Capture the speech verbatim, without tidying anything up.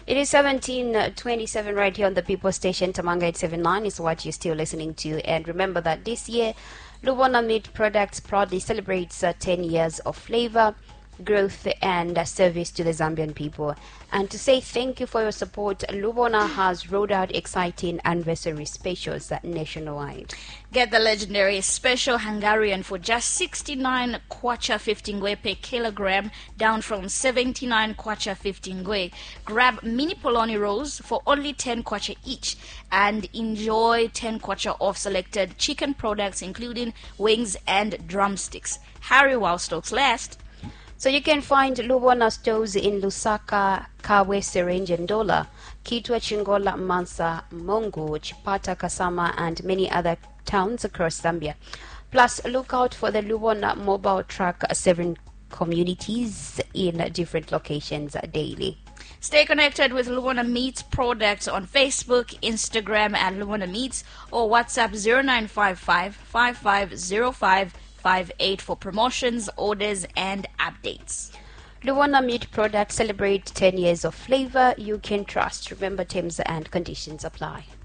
It is seventeen twenty-seven right here on the People Station. Tamanga eight seven nine is what you're still listening to. And remember that this year, Lubona Meat Products proudly celebrates uh, ten years of flavor, growth, and uh, service to the Zambian people. And to say thank you for your support, Lubona has rolled out exciting anniversary specials uh, nationwide. Get the legendary special Hungarian for just sixty-nine kwacha fifty ngwe per kilogram, down from seventy-nine kwacha fifty ngwe. Grab mini polony rolls for only ten kwacha each and enjoy ten kwacha off selected chicken products including wings and drumsticks. Hurry while stocks last. So you can find Lubona stores in Lusaka, Kawe, Syringe, and Dola, Kitwe, Chingola, Mansa, Mongo, Chipata, Kasama, and many other towns across Zambia. Plus, look out for the Lubona mobile truck serving communities in different locations daily. Stay connected with Lubona Meats products on Facebook, Instagram at Lubona Meats, or WhatsApp zero nine five five, five five zero five five eight for promotions, orders, and updates. Lubona Meat Products celebrate ten years of flavor you can trust. Remember, terms and conditions apply.